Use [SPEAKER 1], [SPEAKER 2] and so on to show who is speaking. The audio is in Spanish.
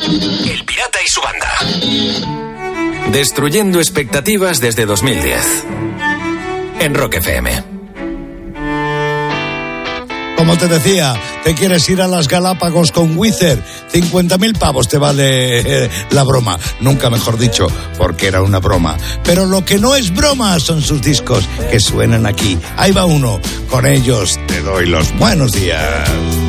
[SPEAKER 1] El Pirata y su banda. Destruyendo expectativas desde 2010. En Rock FM.
[SPEAKER 2] Como te decía, te quieres ir a las Galápagos con Wizz Air, 50.000 pavos te vale la broma. Nunca mejor dicho, porque era una broma. Pero lo que no es broma son sus discos que suenan aquí. Ahí va uno. Con ellos te doy los buenos días.